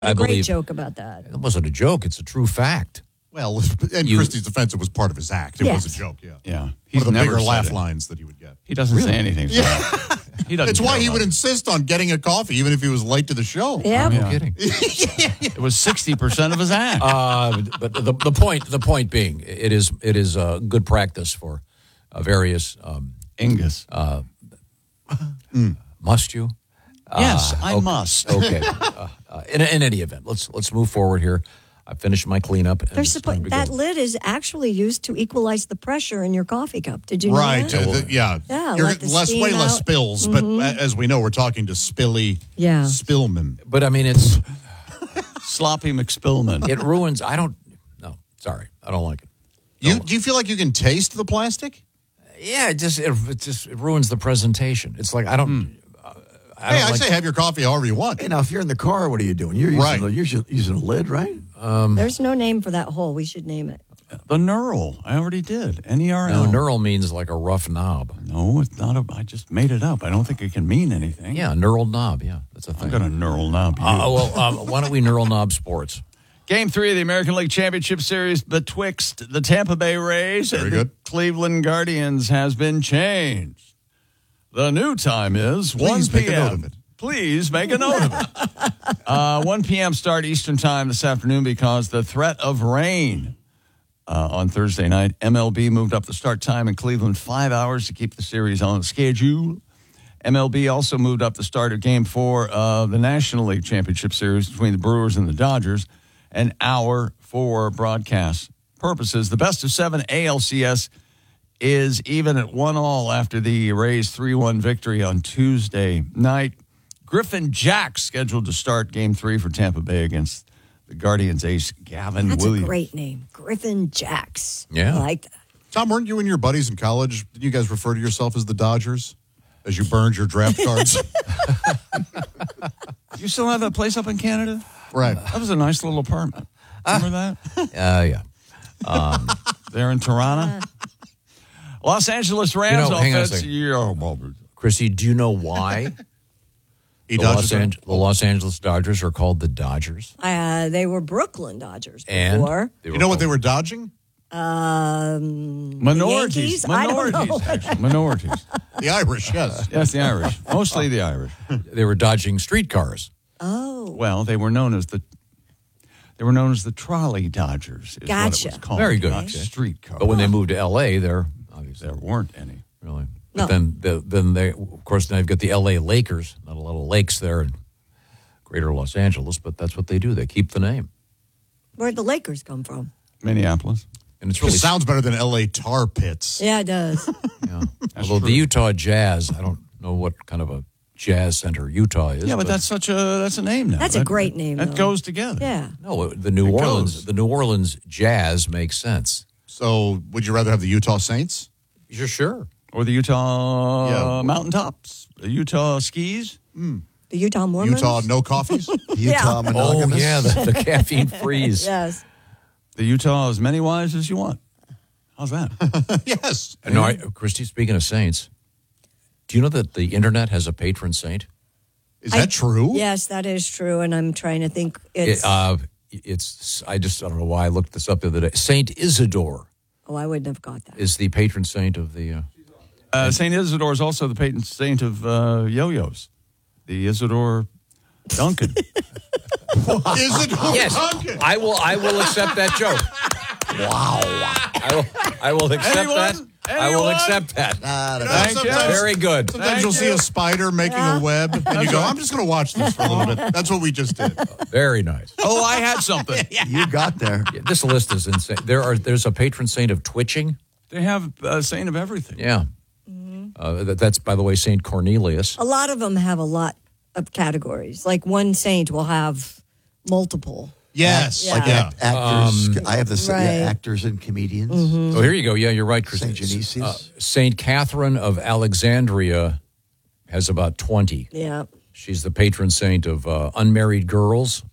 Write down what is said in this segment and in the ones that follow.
A great believe joke about that. it wasn't a joke. It's a true fact. Well, in Christie's defense, it was part of his act. It was a joke, yeah. Yeah. One of the bigger laugh it. lines that he would get. He doesn't say anything. So he doesn't. It's why he would it. insist on getting a coffee, even if he was late to the show. Yeah. No kidding. It was 60% of his act. But the point being, it is good practice for various. Ingus. Must you? Yes, I must. Okay. In any event, let's move forward here. I finished my cleanup. And That lid is actually used to equalize the pressure in your coffee cup. Did you know Right. that? Yeah. Yeah, let the steam way less out. spills. But as we know, we're talking to Spillman. But I mean, it's Sloppy McSpillman. it ruins. I don't like it. Do you feel like you can taste the plastic? Yeah, it ruins the presentation. It's like I don't. I say have your coffee however you want. Hey, now, if you're in the car, what are you doing? You're using a lid, right? There's no name for that hole. We should name it. The knurl. I already did. No, N-E-R-L. knurl means like a rough knob. No, it's not. I just made it up. I don't think it can mean anything. Yeah, knurled knob. Yeah, that's a thing. I'm going to knurl knob you. Why don't we knurl knob sports? Game 3 of the American League Championship Series betwixt the Tampa Bay Rays and the Cleveland Guardians has been changed. The new time is 1 Please make p.m. a note of it. Please make a note of it. 1 p.m. start Eastern time this afternoon because the threat of rain on Thursday night. MLB moved up the start time in Cleveland 5 hours to keep the series on schedule. MLB also moved up the start of Game 4 of the National League Championship Series between the Brewers and the Dodgers, an hour for broadcast purposes. The best of 7 ALCS is even at 1-1 after the Rays' 3-1 victory on Tuesday night. Griffin Jack scheduled to start Game 3 for Tampa Bay against the Guardians ace Gavin That's Williams. a great name. Griffin Jacks. Yeah. I like that. Tom, weren't you and your buddies in college, did you guys refer to yourself as the Dodgers as you burned your draft cards? You still have that place up in Canada? Right. That was a nice little apartment. Remember that? Yeah. There in Toronto? Los Angeles Rams hang on a offense. second. Chrissy, do you know why He the Los Angeles Dodgers are called the Dodgers? They were Brooklyn Dodgers And before. You know what they were dodging? Minorities. Yankees? I don't know. Minorities, actually. Minorities. The Irish, yes. Yes, the Irish. Mostly the Irish. They were dodging streetcars. Oh. Well, they were known as the trolley Dodgers. Is Gotcha. What it was called. Very good. Not Okay. streetcar. But when they moved to L.A., there obviously There weren't any. really. No. But then they, of course, now you've got the L.A. Lakers. Not a lot of lakes there in greater Los Angeles, but that's what they do. They keep the name. Where'd the Lakers come from? Minneapolis. And it's It really sounds better than L.A. tar pits. Yeah, it does. Yeah. Although the Utah Jazz, I don't know what kind of a jazz center Utah is. Yeah, but that's a name now. That's a great name, That though. goes together. Yeah. no, the New Orleans Jazz makes sense. So would you rather have the Utah Saints? You're sure? Or the Utah Mountaintops, the Utah Skis. The Utah Mormons? Utah no coffees? Utah Oh, monogamous. yeah, the caffeine freeze. Yes. The Utah as many wives as you want. How's that? Yes. No, Christy, speaking of saints, do you know that the internet has a patron saint? Is that true? Yes, that is true. And I'm trying to think. It's I don't know why I looked this up the other day. Saint Isidore I wouldn't have got that. is the patron saint of the. St. Isidore is also the patron saint of yo-yos. The Isidore Duncan. Isidore Yes, Duncan. I will accept that joke. Wow, I will accept that. I will accept that. Thank you. Very good. Sometimes you'll see a spider making a web, and you go, I'm just going to watch this for a little bit. That's what we just did. Very nice. Oh, I had something. You got there. Yeah, this list is insane. There's a patron saint of twitching. They have a saint of everything. Yeah. That's, by the way, Saint Cornelius. A lot of them have a lot of categories. Like one saint will have multiple. Yes. Yeah. Like that. Actors. I have the Right. actors and comedians. Oh, here you go. Yeah, you're right, Chris. Saint Genesius. Saint Catherine of Alexandria has about 20. Yeah. She's the patron saint of unmarried girls,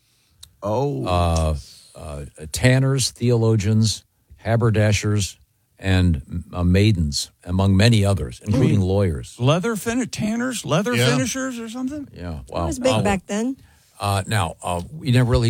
tanners, theologians, haberdashers, and maidens, among many others, including lawyers. Tanners, leather Yeah. finishers or something? Yeah, It wow. was big back then. Now, we never really